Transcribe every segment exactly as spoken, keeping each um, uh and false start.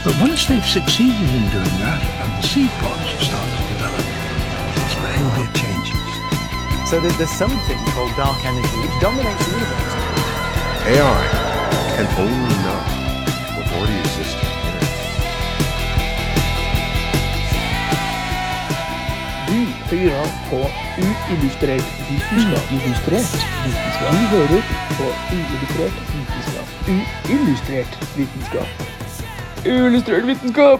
But once they've succeeded in doing that, and the seed pods start to develop, its behavior changes. So that there's something called dark energy which dominates the universe. A I can only know what already exists in the internet. Du hører på uillustrert vitenskap. Illustrert vitenskap. Du hører på uillustrert vitenskap. Uillustrert vitenskap. Uillustrert vitenskap!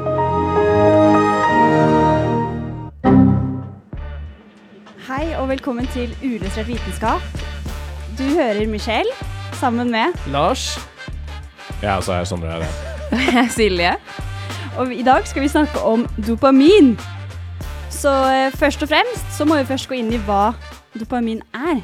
Hei og velkommen til Uillustrert vitenskap. Du hører Michelle sammen med Lars. Ja, så er Sondre her. Silje. Og i dag skal vi snakke om dopamin. Så eh, først og fremst så må vi først gå inn i hva dopamin er.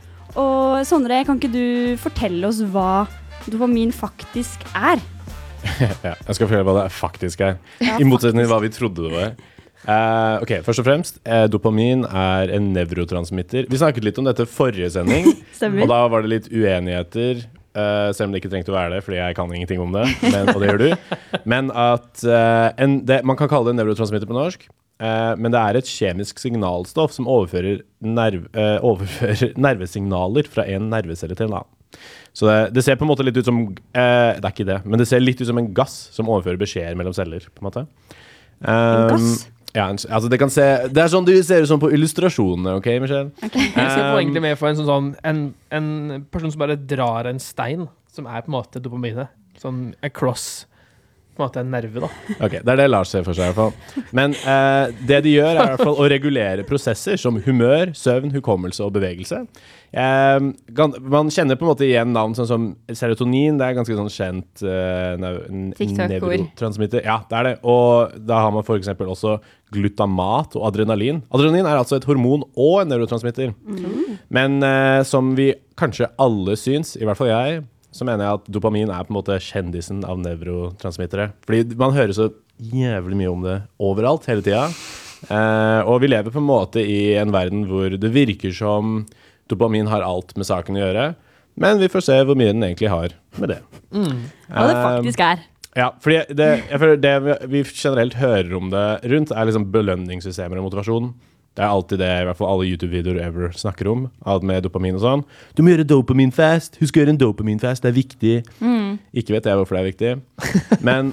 Og Sondre, kan ikke du fortelle oss hva dopamin faktisk er? Ja, jeg skal fortelle hva det faktisk er. Ja, I motsetning til hva vi trodde det var. Uh, ok, først og fremst, uh, dopamin er en nevrotransmitter. Vi snakket litt om dette forrige sending, og da var det litt uenigheter, uh, selv om det ikke trengte å være det, fordi jeg kan ingenting om det, men, og det gjør du. Men at uh, en, det, man kan kalle det en nevrotransmitter på norsk, uh, men det er et kjemisk signalstoff som overfører, nerv, uh, overfører nervesignaler fra en nervecelle til en annen. Så det, det ser på en måte litt ut som, uh, det er ikke det, men det ser litt ut som en gass som overfører beskjeder mellom celler, på en måte. Um, en gass? Ja, altså det kan se, det er sånn du ser ut sånn på illustrasjonene, ok, Michelle? Okay. Jeg ser på egentlig med for en sånn, sånn en, en person som bare drar en stein, som er på en måte dopaminet. Sånn across, på en måte en nerve da. Ok, det er det Lars ser for seg i hvert fall. Men eh, det de gjør er i hvert fall å regulere prosesser som humør, søvn, hukommelse og bevegelse. Eh, man kjenner på en måte igjen navn sånn som serotonin, det er ganske sånn kjent eh, nevrotransmitter. Ja, det er det. Og da har man for eksempel også glutamat og adrenalin. Adrenalin er altså et hormon og en nevrotransmitter. Mm. Men eh, som vi kanskje alle syns, i hvert fall jeg, så mener jeg at dopamin er på en måte kjendisen av nevrotransmittere. Fordi man hører så jævlig mye om det overalt, hele tiden. Eh, og vi lever på en måte i en verden hvor det virker som dopamin har alt med saken å gjøre. Men vi får se hvor mye den egentlig har med det. Mm. Hva det faktisk er. Ja, fordi det, jeg føler det vi generelt hører om det rundt er liksom belønningssystemer og motivasjon. Det er alltid det, i hvert fall alle YouTube-videoer ever snakker om, alt med dopamin og sånn. Du må gjøre dopamin-fast, husk å gjøre en dopamin-fast, det er viktig. Mm. Ikke vet jeg hvorfor det er viktig. Men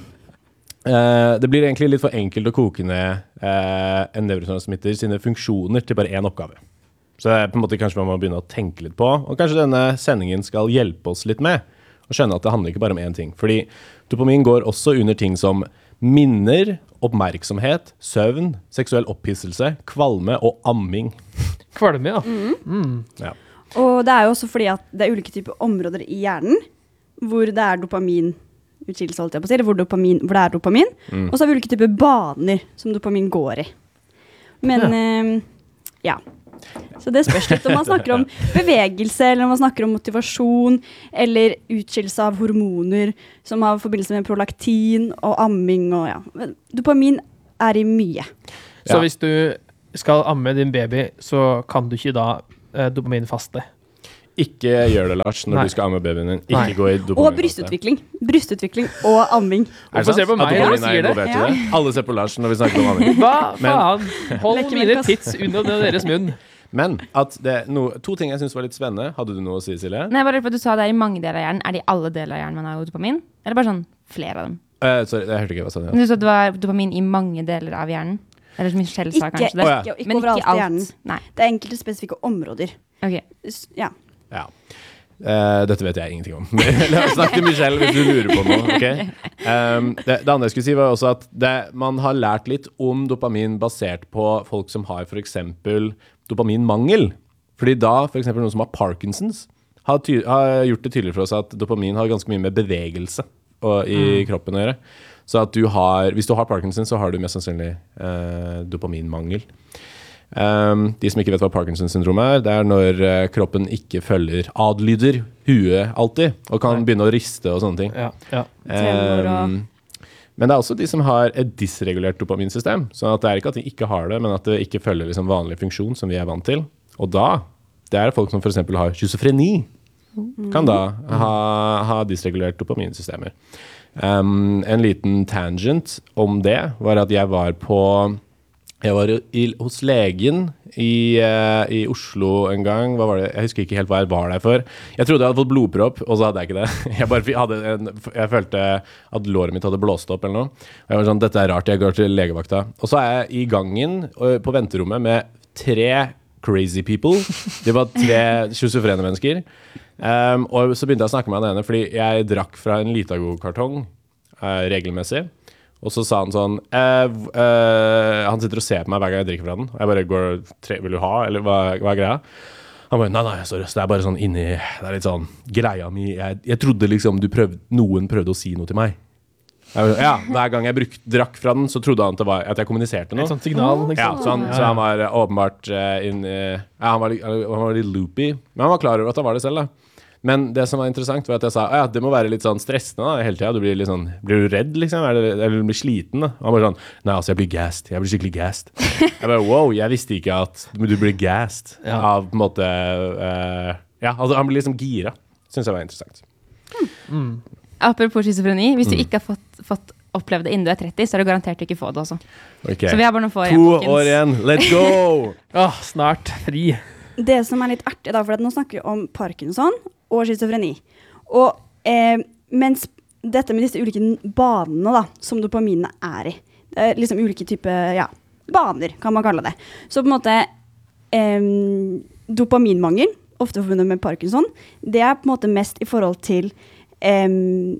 eh, det blir egentlig litt for enkelt å koke ned eh, en nevrotransmitter sine funksjoner til bare én oppgave. Så det er på en måte kanskje man må begynne å tenke litt på, og kanskje denne sendingen skal hjelpe oss litt med å skjønne at det handler ikke bare om én ting. Fordi dopamin går også under ting som minner, oppmerksomhet, søvn, seksuell opphisselse, kvalme og amming. Kvalme, ja. Mm. Mm. Ja. Og det er jo også fordi at det er ulike typer områder i hjernen hvor det er dopamin utskillelse, holdt jeg på å si, eller hvor, dopamin, hvor det er dopamin. Mm. Og så har vi ulike typer baner som dopamin går i. Men ja. Eh, ja. Så det spørs litt om man snakker om bevegelse, eller om man snakker om motivasjon, eller utskillelse av hormoner som har forbindelse med prolaktin og amming og ja. Dopamin er i mye. Så ja. Hvis du skal amme din baby, så kan du ikke da eh, dopaminfaste? Ikke gjør det, Lars, når Nei. Du skal amme babyen din. Ikke Nei. Gå i dopaminfaste. Og brystutvikling. Brystutvikling og amming. Hvorfor ser du på meg når du sier det? Ja. det? Alle ser på Lars når vi snakker om amming. Hva faen? Hold mine tits under deres munn. Men at det no, to ting jeg synes var litt spennende. Hadde du noe å si, Silje? Nei, bare for at du sa det er i mange deler av hjernen. Er det i alle deler av hjernen man har dopamin? Eller bare sånn flere av dem? Uh, sorry, jeg hørte ikke hva sa du. Du sa at det var dopamin i mange deler av hjernen? Eller som Michelle sa kanskje det? Ikke, ikke, ikke Men overalt ikke alt. I hjernen. Nei. Det er enkelte spesifikke områder. Ok. Ja. Ja. Uh, dette vet jeg ingenting om. Snakk til Michelle hvis du lurer på noe. Okay? Um, det, det andre jeg skulle si var også at det, man har lært litt om dopamin basert på folk som har for eksempel dopaminmangel. Fordi da, for eksempel noen som har Parkinsons, har, ty- har gjort det tydeligere for oss at dopamin har ganske mye med bevegelse og, i mm. kroppen å gjøre. Så at du har, hvis du har Parkinsons, så har du mest sannsynlig eh, dopaminmangel. Um, de som ikke vet hva Parkinsons syndrom er, det er når eh, kroppen ikke følger adlyder huet alltid, og kan Nei. Begynne å riste og sånne ting. Ja, ja. Um, men det er også de som har et dysregulert dopaminsystem, så at det er ikke at de ikke har det, men at det ikke følger liksom vanlig funksjon som vi er vant til. Og da, det er folk som for eksempel har schizofreni. kan da ha, ha dysregulert dopaminsystemer. Um, en liten tangent om det var at jeg var på Jeg var i, hos legen i, uh, i Oslo en gang. Hva var det? Jeg husker ikke helt hva jeg var der for. Jeg trodde jeg hadde fått blodpropp, og så hadde jeg ikke det. Jeg, bare hadde en, jeg følte at låret mitt hadde blåst opp eller noe. Og jeg var sånn, dette er rart, jeg går til legevakta. Og så er jeg i gangen uh, på venterommet med tre crazy people. Det var tre schizofrene mennesker. Um, og så begynte jeg å snakke med han ene, fordi jeg drakk fra en Litago-kartong uh, regelmessig. Og så sa han sånn eh, eh, han sitter og ser på meg hver gang jeg drikker fra den. Og jeg bare går, tre, vil du ha, eller hva, hva er greia? Han bare, nei, nei, sorry, det er bare sånn inni, det er litt sånn greia mi. Jeg, jeg trodde liksom du prøvde, noen prøvde å si noe til meg. Jeg, ja, hver gang jeg bruk, drakk fra den, så trodde han at, det var, at jeg kommuniserte noe. Et sånt signal, liksom. Ja, så han, så han var åpenbart uh, inn, uh, ja, han, var, han var litt loopy, men han var klar over at han var det selv da. Men det som var interessant var at jeg sa, ja, det må være litt sånn stressende da, hele tiden. Du blir litt sånn, blir du redd liksom? Er det, eller du blir sliten da? Han bare sånn, nei, altså jeg blir gassed, jeg blir skikkelig gassed. Jeg bare, wow, jeg visste ikke at du blir gassed ja. Av på en måte, uh, ja, altså han blir liksom gira. Synes jeg var interessant. Mm. Apropos schizofreni, hvis du mm. ikke har fått, fått opplevd det innen du er tretti, så er det garantert du ikke få det også. Okay. Så vi har bare noen få igjen, folkens. To år igjen, let's go! Åh, snart fri. Det som er litt artig da, for at nå snakker vi om Parkinson og schizofreni. Og eh, mens dette med disse ulike banene da, som dopaminene er i, det er liksom ulike typer, ja, baner kan man kalle det. Så på en måte eh, dopaminmangel, ofte forbundet med Parkinson, det er på en måte mest i forhold til eh,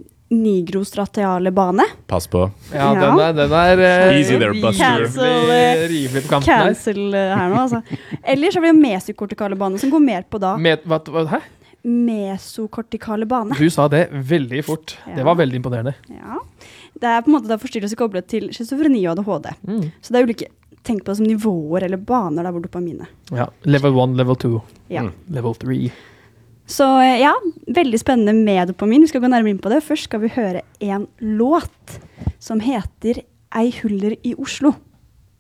nigrostratiale bane. Pass på. Ja, ja. den er, den er uh, easy there, Buster. Rimelig på kanten her. Cancel uh, her nå, altså. Eller så blir det mesokortikale bane, som går mer på da. Med, hva, hva, hæ? Mesokortikale bane. Du sa det veldig fort. Ja. Det var veldig imponerende. Ja. Det er på en måte da forstyrrelse koblet til schizofreni og A D H D. Mm. Så det er ulike, tenk på det som nivåer eller baner der hvor dopaminet. Ja, level one, level two, ja. mm. level three. Så ja, veldig spennende med dopamin. Vi skal gå nærmere inn på det. Først skal vi høre en låt som heter Ei huller i Oslo.